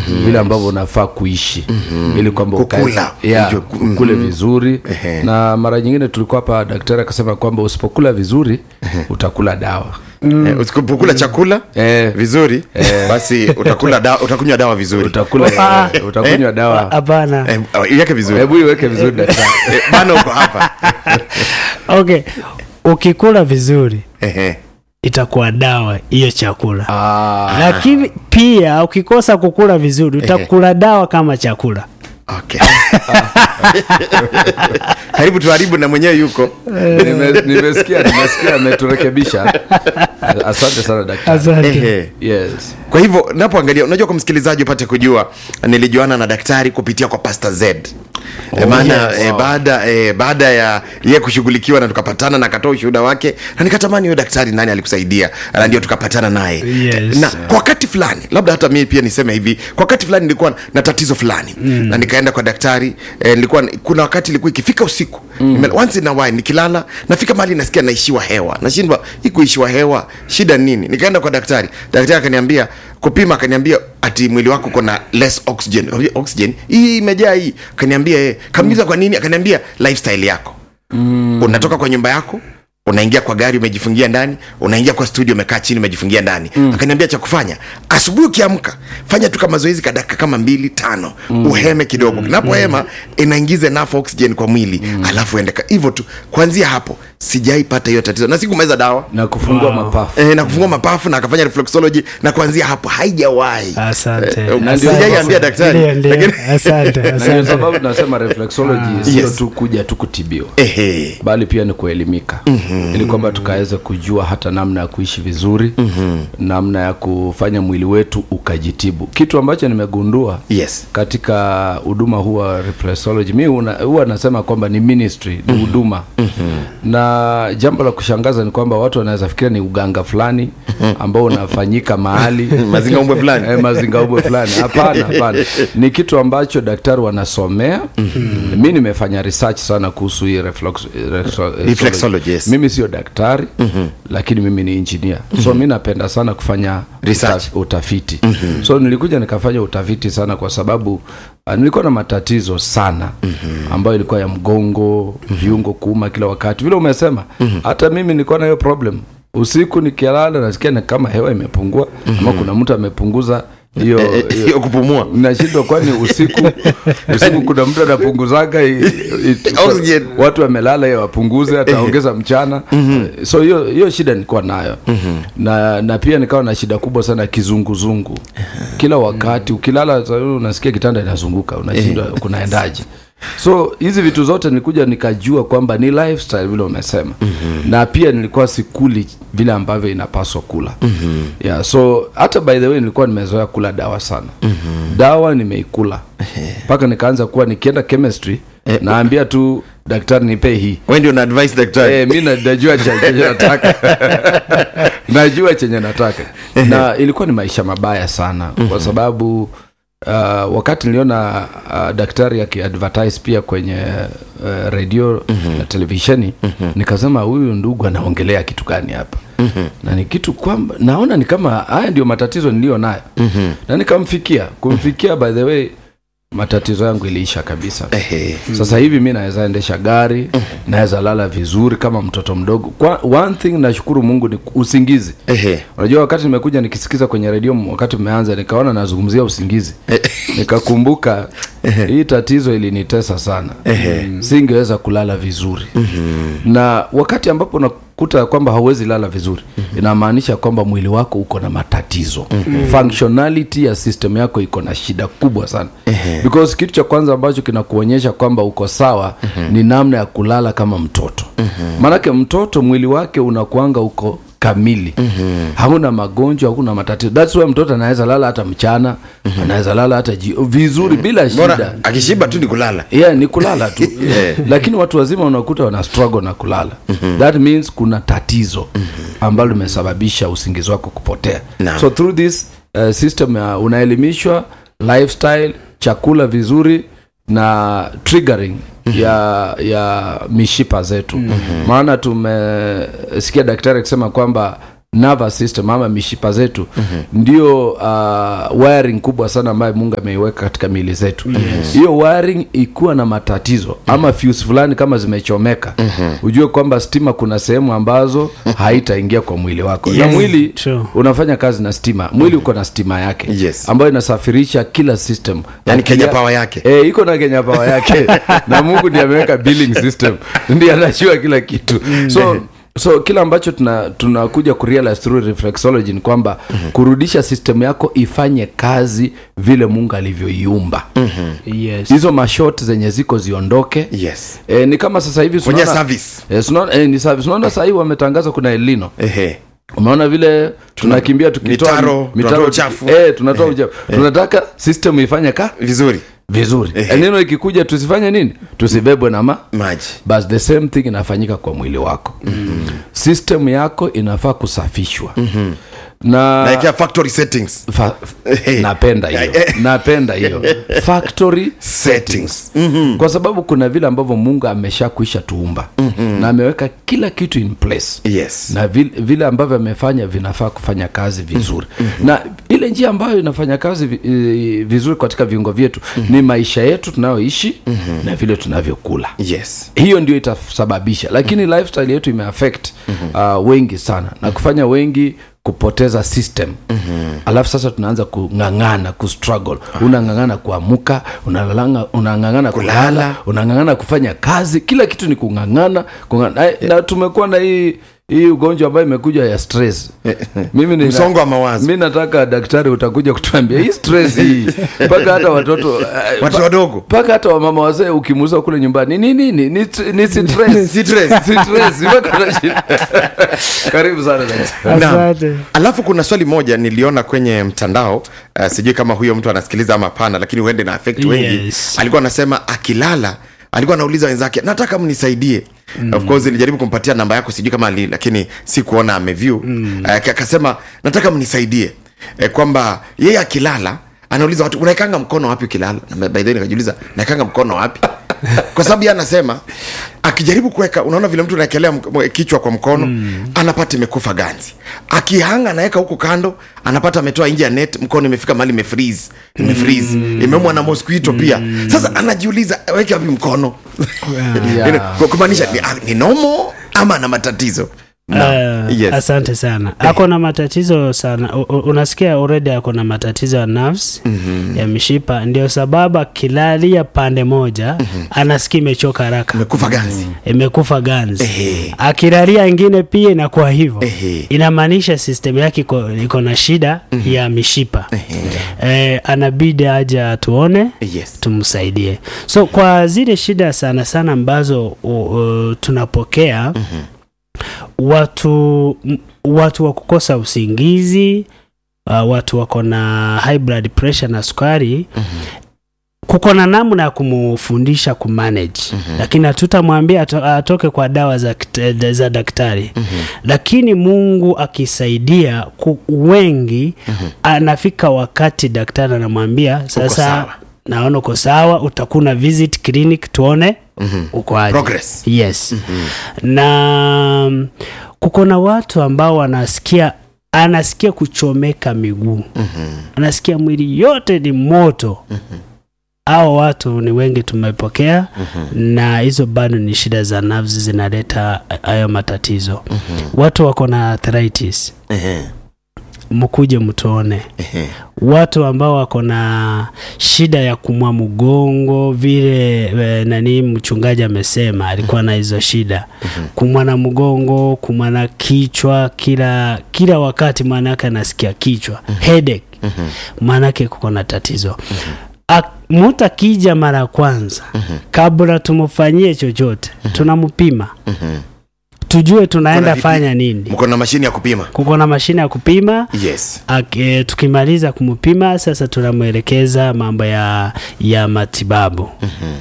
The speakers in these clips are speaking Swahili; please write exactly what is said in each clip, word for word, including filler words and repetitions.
mm-hmm. vile ambavyo unafaa kuishi mm-hmm. ili kwamba kukula yeah, kukule mm-hmm. vizuri uh-huh. na mara nyingine tulikuwa hapa daktari akasema kwamba usipokula vizuri uh-huh. utakula dawa. Mm. Eh, usipokula chakula eh, vizuri eh, basi utakula dawa, utakunywa dawa vizuri. Utakula eh, utakunywa dawa. Hapana. Eh, iweke vizuri. Hebu iweke vizuri daktari. Eh, bana uko hapa. Okay. Ukikula vizuri. Ehe. Itakuwa dawa hiyo chakula. Ah. Lakini pia ukikosa kukula vizuri utakula dawa kama chakula. Okay. Karibu tuharibu na mwenyewe yuko. Nime, nimesikia nimesikia ameturekebisha. Asante sana daktari. Asante. Yes. Kwa hivyo napoangalia, unajua kwa msikilizaji upate kujua, nilijuana na daktari kupitia kwa Pastor Z. Oh, maana yes. eh, baada eh, baada ya yeye kushughulikiwa na tukapatana na akatoa ushuhuda wake, na nikatamani huyo daktari nani alikusaidia, na ndio tukapatana naye. Yes. Na kwa wakati fulani, labda hata mimi pia niseme hivi, kwa wakati fulani nilikuwa na tatizo fulani mm. na nikaenda kwa daktari eh, nilikuwa kuna wakati ilikuwa ikifika usiku mm. once in a while nikilala nafika mahali nasikia naishiwa hewa, nashindwa hii kuishiwa hewa shida nini. Nikaenda kwa daktari, daktari akaniambia kupima, akaniambia ati mwili wako kuna less oxygen. Oxygen hii imejaa hii. Akaniambia eh, kamiza kwa nini? Akaniambia lifestyle yako. Mm. Unatoka kwa nyumba yako, unaingia kwa gari umejifungia ndani, unaingia kwa studio umekaa chini umejifungia ndani. Mm. Akaniambia cha kufanya, asubuhi ukiamka fanya tu kama zoezi kadaka kama mbili tano, mm. uheme kidogo. Mm. Unapohema inaingiza enough oxygen kwa mwili, mm. alafu ende hivyo tu. Kuanzia hapo sijaipata hiyo tatizo, na sikumeza dawa na kufungua wow. mapafu eh, na kufungua mapafu na akafanya reflexology, na kuanzia hapo haijawahi. Asante. Eh, na sijaiambia daktari, lakini asante asante. Na sababu tunasema reflexology sio yes. tu kuja tu kutibiwa, ehe, bali pia ni kuelimika, mm-hmm. ili kwamba tukaweza kujua hata namna ya kuishi vizuri, mm-hmm. namna ya kufanya mwili wetu ukajitibu. Kitu ambacho nimegundua yes. katika huduma huwa reflexology, mimi huwa nasema kwamba ni ministry, ni huduma, mm-hmm. na jambo la kushangaza ni kwamba watu wanaweza fikiria ni uganga fulani ambao unafanyika mahali mazingaombwe fulani eh, mazingaombwe fulani. Hapana, hapana. Ni kitu ambacho daktari wanasomea. Mm-hmm. Mimi nimefanya research sana kuhusu hii reflex, reflexology. Yes. Mimi sio daktari, mm-hmm. lakini mimi ni engineer. Mm-hmm. So mimi napenda sana kufanya research, utafiti. Mm-hmm. So nilikuja nikafanya utafiti sana kwa sababu uh, nilikuwa na matatizo sana, mm-hmm. ambayo ilikuwa ya mgongo, mm-hmm. viungo kuuma kila wakati. Vile umesema, mm-hmm. hata mimi nilikuwa na hiyo problem. Usiku nikilala nasikia ni kama hewa imepungua, mm-hmm. ama kuna mtu amepunguza hiyo hiyo kupumua. Nashindwa kwani usiku usiku kuna mtu anapunguzaga oxygen, watu wamelala yeye wapunguze, ataongeza mchana. Mm-hmm. So hiyo hiyo shida nilikuwa nayo. Mm-hmm. na na pia nikawa na shida kubwa sana kizunguzungu. Kila wakati ukilala unasikia kitanda inazunguka, unashindwa kunaendaje. So hizi vitu zote nilikuja nikajua kwamba ni lifestyle vile umesema. Mm-hmm. Na pia nilikuwa sikuli vile ambavyo inapaswa kula. Mm-hmm. Yeah, so hata by the way nilikuwa nimezoea kula dawa sana. Mm-hmm. Dawa nimeikula mpaka nikaanza kuwa nikienda chemistry eh, naambia tu daktari nipe hii. Wewe ndio una advice daktari? Eh, mimi najua chenye nataka. Najua chenye nataka. Na ilikuwa ni maisha mabaya sana. Mm-hmm. Kwa sababu Uh, wakati niliona uh, daktari aki-advertise pia kwenye uh, radio, mm-hmm. na televisheni, mm-hmm. nikasema huyu ndugu anaongelea kitu gani hapa? Mm-hmm. Na ni kitu kwamba naona ni kama haya ndio matatizo nilio nayo. Mm-hmm. Na nikamfikia, kumfikia by the way matatizo yangu iliisha kabisa. Ehe. Sasa hivi mimi naweza endesha gari, mm-hmm. naweza lala vizuri kama mtoto mdogo. Kwa, one thing nashukuru Mungu ni usingizi. Ehe. Unajua wakati nimekuja nikisikiza kwenye radio wakati umeanza nikaona nazungumzia usingizi. Nikakumbuka hii tatizo ilinitesa sana. Mm, singeweza kulala vizuri. Mm-hmm. Na wakati ambapo unakuta kwamba hauwezi lala vizuri, mm-hmm. inamaanisha kwamba mwili wako uko na matatizo. Mm-hmm. Functionality ya system yako iko na shida kubwa sana. Mm-hmm. Because kitu cha kwanza ambacho kinakuonyesha kwamba uko sawa, mm-hmm. ni namna ya kulala kama mtoto. Mm-hmm. Maana mtoto mwili wake unakuanga uko kamili. Mm-hmm. Hauna magonjwa, hakuna matatizo. That's why mtoto anaweza lala hata mchana, mm-hmm. anaweza lala hata jio, vizuri, mm-hmm. bila shida. Bora akishiba tu ni kulala. Yeah, ni kulala tu. Yeah. Lakini watu wazima unakuta wana struggle na kulala. Mm-hmm. That means kuna tatizo, mm-hmm. ambalo limesababisha usingizi wako kupotea. No. So through this uh, system uh, unaelimishwa lifestyle, chakula vizuri na triggering, mm-hmm. ya ya mishipa zetu. Mm-hmm. Maana tumesikia daktari akisema kwamba nervous system ama mishipa zetu mm-hmm. ndio uh, wiring kubwa sana ambayo Mungu ameiweka katika miili zetu. Hiyo yes. wiring ikuwa na matatizo mm-hmm. ama fuse fulani kama zimechomeka mm-hmm. ujue kwamba stima kuna sehemu ambazo haitaingia kwa mwili wako. Yes. Na mwili True. unafanya kazi na stima. Mwili uko na stima yake yes. ambayo inasafirisha kila system. Yani Kenya Power yake. Eh, iko na Kenya Power yake. Na Mungu ndiye ameweka billing system. Ndiye anajua kila kitu. So So kila ambacho tuna tunakuja kurealize through reflexology ni kwamba mm-hmm. kurudisha system yako ifanye kazi vile Mungu alivyoiumba. Mhm. Yes. Hizo mashort zenye ziko ziondoke. Yes. E, ni kama sasa hivi tunaona service. Eh, tunaona eh, ni service. Tunaona sasa hivi wametangaza kuna El Nino. Ehe. Umeona vile tunakimbia tukitoa mitaro, mitaro uchafu. Eh, tunatoa uchafu. Tunataka system ifanye ka vizuri. Vizuri. El Nino ikikuja tusifanye nini? Tusibebwe na ma maji. But the same thing inafanyika kwa mwili wako. Mm-hmm. System yako inafaa kusafishwa. Mhm. Na like factory settings. Fa, hey. Napenda hiyo. Napenda hiyo. Factory settings. Mhm. Kwa sababu kuna vile ambavyo Mungu ameshakuisha tuumba. Mm-hmm. Na ameweka kila kitu in place. Yes. Na vile, vile ambavyo amefanya vinafaa kufanya kazi vizuri. Mm-hmm. Na ile njia ambayo inafanya kazi vizuri katika viungo vyetu mm-hmm. ni maisha yetu tunayoishi mm-hmm. na vile tunavyokula. Yes. Hiyo ndio itasababisha. Lakini mm-hmm. lifestyle yetu imeaffect mm-hmm. uh, wengi sana na kufanya wengi kupoteza system. Mm-hmm. Alafu sasa tunaanza kungangana, kustruggle. Ah. Unangangana kuamuka, unalanga, unangangana kulala, unangangana kufanya kazi. Kila kitu ni kungangana, kungangana. Yeah. Na tumekuwa na hii hii ugonjwa ambayo imekuja ya stress. Mimi ni msongo wa mawazo. Mimi nataka daktari utakuja kutuambia hii stress hii. Paka hata watoto watu wadogo. Paka hata wamama wazee ukimuuza kule nyumbani. Ni nini? Ni ni stress. Si stress. Si stress. Karibu sana daktari. Asante. Alafu kuna swali moja niliona kwenye mtandao, uh, sijui kama huyo mtu anasikiliza ama pana, lakini huende na affect wengi. Yes. Alikuwa anasema akilala, alikuwa anauliza wenzake, nataka mnisaidie. Mm. Of course nilijaribu kumpatia namba yako sijui kama ali, lakini si kuona ameview. Mm. Uh, akasema nataka mnisaidie. E, kwamba yeye akilala anauliza watu unaikanga mkono wapi ukilala? Na by the way nikajiuliza naikanga mkono wapi? Kwa sababu yeye anasema akijaribu kuweka, unaona vile mtu anaekelea kichwa kwa mkono mm. anapata imekufa ganzi. Akihanga anaweka huko kando anapata ametoa nje ya net, mkono imefika mahali imefreeze, imefreeze, mm. imeumwa na mosquito mm. pia. Sasa anajiuliza weke wapi mkono? Yeah. Kwa kumaanisha ni, ni normal ama na matatizo? No. Uh, yes. Asante sana. Ako na matatizo sana. U, unasikia already ako na matatizo ya nerves, mm-hmm. ya mishipa, ndio sababu kilalia pande moja mm-hmm. anasikia imechoka haraka. Imekufa ganzi. Imekufa ganzi. Ehe. Akilalia ingine pia inakuwa hivyo. Ehe. Inamaanisha system yake iko iko na shida mm-hmm. ya mishipa. Ehe. Eh, anabidi aje tuone, yes. tumsaidie. So kwa zile shida sana sana ambazo uh, uh, tunapokea mm-hmm. watu watu wa kukosa usingizi, uh, watu wako na high blood pressure na sukari, mm-hmm. kuko na namna ya kumfundisha kumanage, mm-hmm. lakini hatutamwambia ato, atoke kwa dawa za, za daktari, mm-hmm. lakini Mungu akisaidia wengi, mm-hmm. anafika wakati daktari anamwambia sasa naona uko sawa, utakuna visit clinic tuone mm-hmm. uko aje. Progress. Yes. Mm-hmm. Na kuko na watu ambao wanasikia anasikia kuchomeka miguu. Mm-hmm. Anasikia mwili yote ni moto. Mm-hmm. Hao watu ni wengi tumepokea, mm-hmm. na hizo bado ni shida za nerves zinaleta hayo matatizo. Mm-hmm. Watu wako na arthritis. Mm-hmm. Mkuje mtuone. Uh-huh. Watu ambao wako na shida ya kumwa mgongo vile e, nani mchungaji amesema alikuwa na hizo shida. Uh-huh. Kumwa na mgongo, kumwa na kichwa, kila kila wakati maana yake anasikia kichwa, uh-huh. headache. Uh-huh. Maana yake kuko na tatizo. Uh-huh. Mtu akija mara kwanza, uh-huh. kabla tumfanyie chochote, uh-huh. tunampima. Uh-huh. Tujue tunaenda fanya nini. Mko na mashine ya kupima? Kuko na mashine ya kupima. Yes. Ake, tukimaliza kumpima sasa tunamuelekeza mambo ya ya matibabu. Mm-hmm.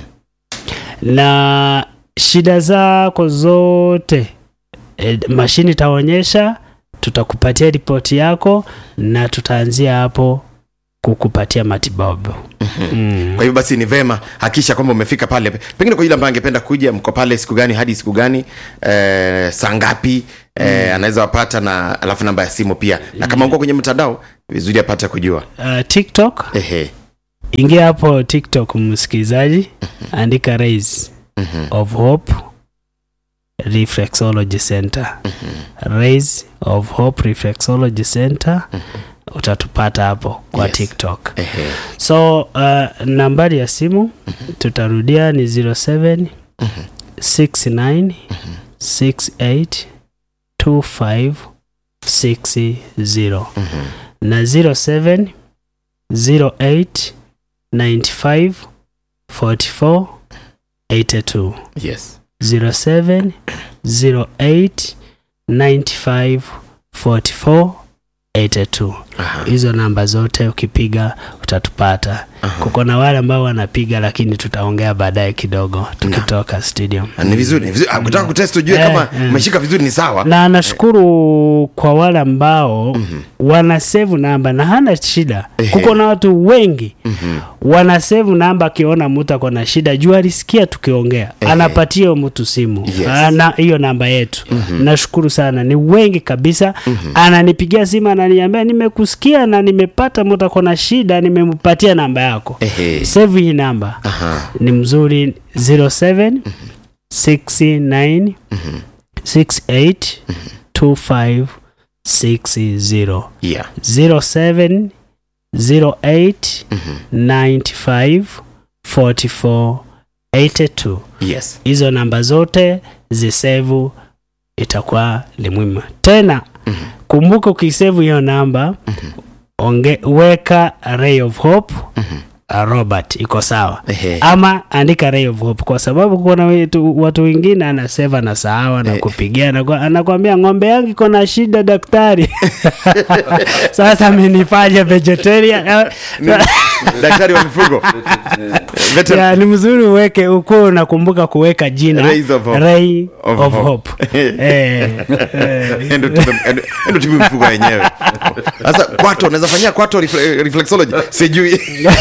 Na shida zako zote e, mashine itaonyesha, tutakupatia ripoti yako na tutaanzia hapo kukupatia matibabu. Mm-hmm. Mm. Kwa hivyo basi ni vema hakisha kwamba umefika pale. Pengine kwa yule ambaye angependa kuja, mko pale siku gani hadi siku gani? Eh, saa ngapi? eh, anaweza wapata na alafu namba ya simu pia. Na kama uko kwenye mtandao vizuri apata kujua. Uh, TikTok. Ehe. Ingia hapo TikTok msikilizaji, andika Rays of Hope Reflexology Center. Rays of Hope Reflexology Center. Utatupata hapo kwa yes. TikTok. Ehe. So uh, nambari ya simu tutarudia ni zero seven six nine six eight two five six zero na zero seven zero eight nine five four four eight two. Yes. zero seven zero eight nine five four four eight two. Hizo namba zote ukipiga utatupata. Aha. Kuko na wale ambao wanapiga lakini tutaongea baadaye kidogo tukitoka studio. Ni vizuri, vizuri. Ukitaka kutest ujue eh, kama umeshika eh. vizuri ni sawa. Na nashukuru eh. kwa wale ambao mm-hmm. wana save namba na hana shida. Eh. Kuko na watu wengi mm-hmm. wana save namba akiona mtu ako na shida, jua alisikia tukiongea. Eh. Anapatia mtu simu. Yes. Ana hiyo namba yetu. Mm-hmm. Nashukuru sana. Ni wengi kabisa. Mm-hmm. Ananipigia simu ananiambia nimekusikia na nimepata mtu ako na shida, nimempatia namba yako. Ehe. Save hii namba. Aha. Ni mzuri. Zero seven six nine six eight two five six zero. Yeah. Zero seven zero eight nine five four four eight two. Yes. Hizo namba zote zisevu, itakuwa limuhimu. Tena mm-hmm. kumbuka ukisevu hiyo namba mm-hmm. onge weka Ray of Hope mm-hmm. Robert iko sawa. Ehe. Ama andika Ray of Hope, kwa sababu kuna wetu, watu wengine anaseva na sawa na kupigia na anakuambia ng'ombe yangu iko na shida daktari. Sasa amenifanya vegetarian. Daktari wa mifugo. Ya, ni mzuri uweke uko unakumbuka kuweka jina Ray of Hope. Ray of, of Hope. Eh. Endo endo timu mifugo yenyewe. Sasa kwato unaweza fanyia kwato reflexology sijui.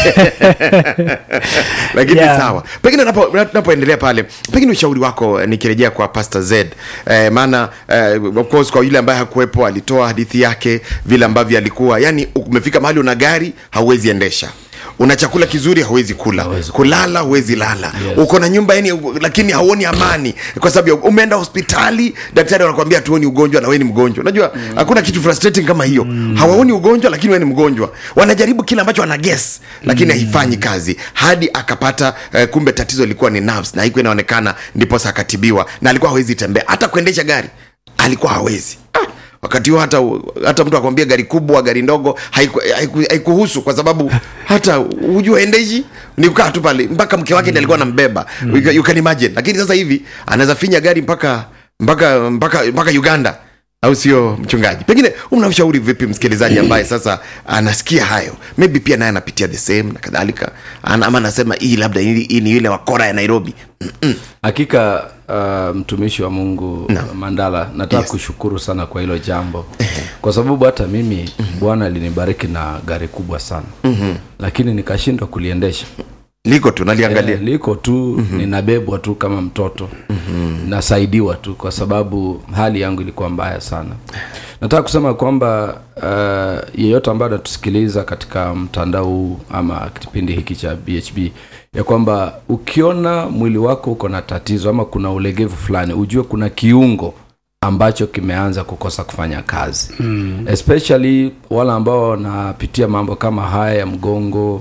Lakini yeah. sawa. Pengine napo napoendelea pale, pengine ushauri wako nikirejea kwa Pastor Z. Eh, maana eh, of course kwa yule ambaye hakuepo alitoa hadithi yake vile ambavyo alikuwa, yani umefika mahali una gari hauwezi endesha. Una chakula kizuri hauwezi kula. Hawezi kulala huwezi lala. Yes. Uko na nyumba yani lakini hauoni amani kwa sababu umeenda hospitali, daktari anakuambia tuoni ugonjwa na wewe ni mgonjwa. Unajua mm. hakuna kitu frustrating kama hiyo. Mm. Hawaoni ugonjwa lakini wewe ni mgonjwa. Wanajaribu kila ambacho wana guess lakini mm. haifanyi kazi. Hadi akapata uh, kumbe tatizo lilikuwa ni nerves na haikuwa inaonekana, ndipo sasa akatibiwa na alikuwa hawezi tembea. Hata kuendesha gari alikuwa hawezi. Ah. Wakati huo hata hata mtu akwambia gari kubwa gari ndogo haikuhusu haiku, kwa sababu hata hujua endeji ni kukaa tu pale mpaka mke wake ndiye alikuwa anambeba. Mm. You can imagine. Lakini sasa hivi anaweza finya gari mpaka mpaka mpaka mpaka Uganda, au sio mchungaji? Pengine unamshauri vipi msikilizaji ambaye sasa anasikia hayo? Maybe pia naye anapitia the same na kadhalika. Ama anasema hii labda hii ni ile wakora ya Nairobi. Mm-mm. Hakika uh, mtumishi wa Mungu no. Mandala, nataka yes. kushukuru sana kwa hilo jambo. Kwa sababu hata mimi mm-hmm. Bwana alinibariki na gari kubwa sana. Mm-hmm. Lakini nikashindwa kuliendesha. Liko tu naliangalia. Eh, liko tu mm-hmm. ninabebwa tu kama mtoto. Mm-hmm. Nasaidiwa tu kwa sababu hali yangu ilikuwa mbaya sana. Nataka kusema kwamba uh, yeyote ambaye anatusikiliza katika mtandao ama kipindi hiki cha B H B, ya kwamba ukiona mwili wako uko na tatizo ama kuna ulegevu fulani, ujue kuna kiungo ambacho kimeanza kukosa kufanya kazi. Mm. Especially wale ambao wanapitia mambo kama haya ya mgongo,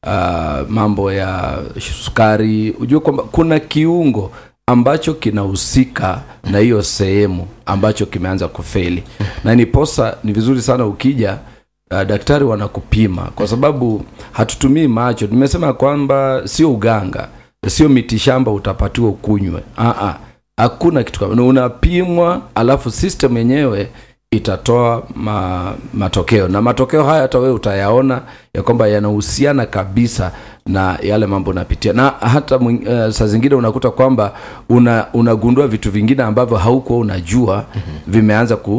uh, mambo ya sukari, ujue kwamba kuna kiungo ambacho kinahusika na hiyo sehemu ambacho kimeanza kufeli. Na niposa ni vizuri sana ukija uh, daktari wanakupima, kwa sababu hatutumii macho. Nimesema kwamba sio uganga, sio mitishamba utapatiwa ukunywe. Ah ah. Hakuna kitu kama, unapimwa alafu system yenyewe itatoa ma, matokeo, na matokeo haya hata wewe utayaona ya kwamba yanahusiana kabisa na yale mambo unapitia. Na hata uh, saa zingine unakuta kwamba una unagundua vitu vingine ambavyo haukuwa unajua mm-hmm. vimeanza ku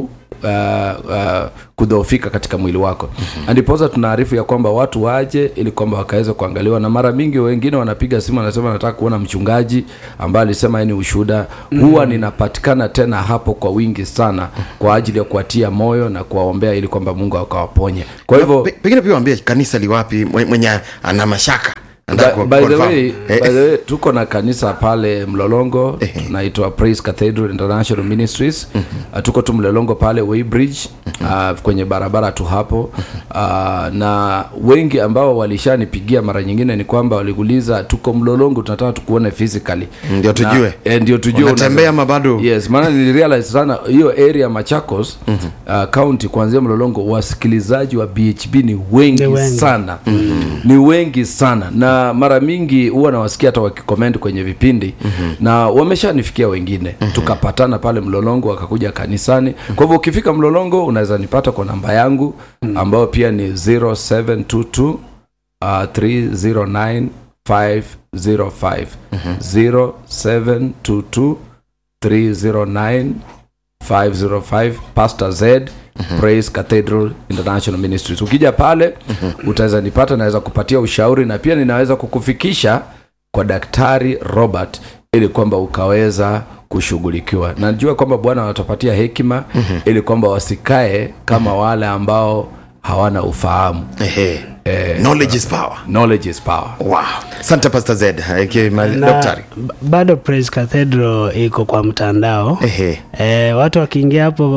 uh, uh, kudhoofika katika mwili wako. Mm-hmm. Ndiposa tunaarifu ya kwamba watu waje ili kwamba wakaweze kuangaliwa, na mara mingi wengine wanapiga simu wanasema nataka kuona mchungaji ambaye alisema ni ushuhuda. Mm-hmm. Huwa ninapatikana tena hapo kwa wingi sana kwa ajili ya kuatia moyo na kuwaombea ili kwamba Mungu akawaponye. Kwa hivyo Pe, pengine pia waambie kanisa liwapi mwenye ana mashaka. By, by the way, by the way tuko na kanisa pale Mlolongo, tunaitwa Praise Cathedral International Ministries. Uh, tuko tu Mlolongo pale Weybridge, uh, kwenye barabara tu hapo. Uh, na wengi ambao walishanipigia mara nyingine ni kwamba walikuuliza tuko Mlolongo, tunataka tukuone physically. Ndio tujue. Eh, ndio tujue unatembea mabado. Yes, maana nilirealize sana hiyo area Machakos uh, county kuanzia Mlolongo wasikilizaji wa B H B ni wengi, ni wengi. sana. Mm-hmm. Ni wengi sana, na mara mingi huwa nawasikia hata wakicomment kwenye vipindi. Mm-hmm. Na wameshanifikia wengine. Mm-hmm. Tukapatana pale Mlolongo wakakuja kanisani. Mm-hmm. Kwa hivyo ukifika Mlolongo unaweza nipata kwa namba yangu ambayo pia ni zero seven two two three zero nine five zero five. Mm-hmm. zero seven two two three zero nine five zero five. Pastor Z. Mm-hmm. Praise Cathedral International Ministries. Ukija pale, mm-hmm, utaweza nipata, naweza kupatia ushauri na pia ninaweza kukufikisha kwa Daktari Robert ili kwamba ukaweza kushughulikiwa. Na najua kwamba Bwana anatupatia hekima, mm-hmm, ili kwamba wasikae kama, mm-hmm, wale ambao hawana ufahamu. Ehe. Eh, knowledge is power. Knowledge is power. Wow. Asante Pastor Z. Okay, daktari. Bado Praise Cathedral iko kwa mtandao. Ehe. Eh, watu wakiingia hapo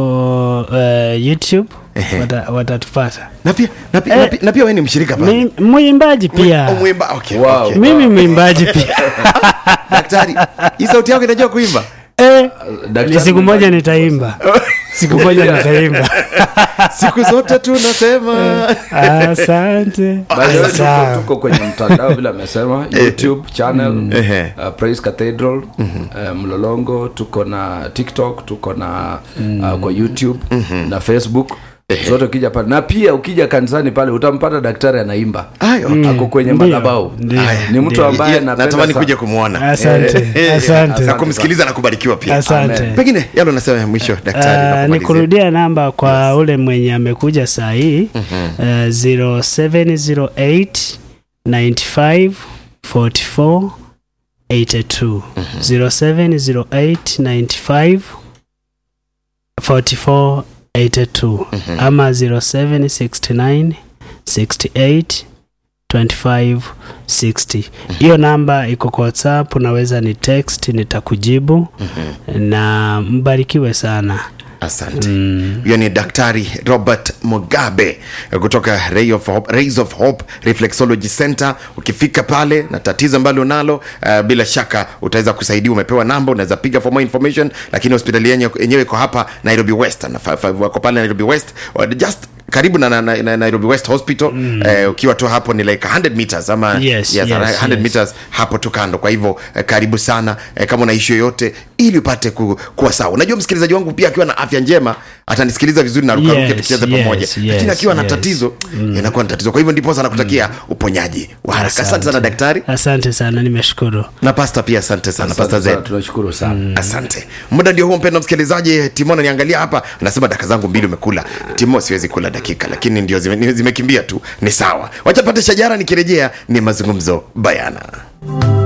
uh, YouTube wata, watatupata. Na pia na pia, eh, na pia wewe ni mshirika pale. Mwimbaji pia. Mwimba. Okay. Wow. Okay. Mimi mwimbaji pia. Daktari, hii sauti yako inajua kuimba? Eh, daktari, siku moja nitaimba. Siku moja nitaimba. Siku zote tunasema asante. Basi tuko kwenye mtandao bila amesema YouTube channel, mm, uh, Praise Cathedral, mm-hmm, uh, Mlolongo, tuko na TikTok, tuko na uh, kwa YouTube, mm-hmm, na Facebook. Zote ukija pale, na pia ukija kanisani pale utampata daktari anaimba. Ay, okay. Ako kwenye madhabahu. Ni mtu ambaye anapenda, natamani kuja kumuona. Asante. Eh, asante. Na kumsikiliza na kubarikiwa pia. Asante. Pengine yalo nasema mwisho daktari, uh, nikurudia namba kwa, yes, ule mwenye amekuja saa hii, mm-hmm, uh, zero seven zero eight nine five four four eight two. Mm-hmm. zero seven zero eight nine five four four eight two. Mm-hmm. Ama zero seven six nine six eight two five six zero. Hiyo, mm-hmm, namba iko kwa WhatsApp, unaweza ni text, nitakujibu. Mm-hmm. Na mbarikiwe sana. Asante. Mm. Huyo ni Daktari Robert Mugabe kutoka Ray of Hope, Rays of Hope Reflexology Center. Ukifika pale na tatizo ambalo unalo, uh, bila shaka utaweza kusaidiwa. Umepewa namba, unaweza piga for more information, lakini hospitali yenyewe iko hapa Nairobi West, na wako pale Nairobi West, just karibu na, na, na Nairobi West Hospital. Mm. Uh, ukiwa tu hapo ni like one hundred meters ama, yes, yes, yes, one hundred, yes, meters hapo tu kando. Kwa hivyo uh, karibu sana, uh, kama una issue yoyote ili upate ku, kuwa sawa. Unajua msikilizaji wangu pia akiwa na afya njema atanisikiliza vizuri na ruka ruka tukicheza pamoja. Yes, yes, lakini akiwa na yes, tatizo, mm, inakuwa na tatizo. Kwa hivyo ndipo sana nakutakia, mm, uponyaji wa haraka. Asante sana daktari. Asante sana, nimeshukuru. Na pastor pia asante sana, Pastor Z. Tunashukuru sana. Mm. Asante. Muda ndio huo mpendwa msikilizaji. Timona niangalia hapa, anasema dakika zangu mbili umekula. Timo, siwezi kula dakika, lakini ndio zime, zimekimbia tu. Ni sawa. Wacha pate shajara, nikirejea ni mazungumzo bayana.